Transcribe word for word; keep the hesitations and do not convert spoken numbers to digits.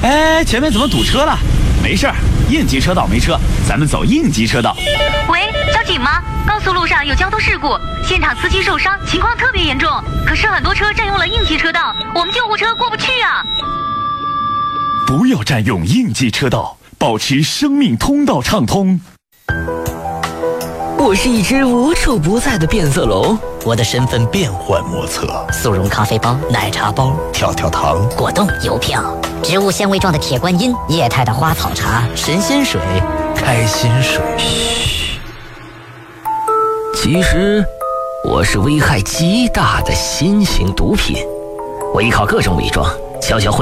哎，前面怎么堵车了？没事儿，应急车道没车，咱们走应急车道。 喂，交警吗？高速路上有交通事故，现场司机受伤，情况特别严重。可是很多车占用了应急车道，我们救护车过不去啊！ 不要占用应急车道，保持生命通道畅通。 我是一只无处不在的变色龙， 我的身份变幻莫测， 速溶咖啡包、奶茶包、 跳跳糖、 果冻、邮票、植物纤维状的铁观音、液态的花草茶、神仙水、 开心水。 嘘，其实我是危害极大的新型毒品，我依靠各种伪装，悄悄混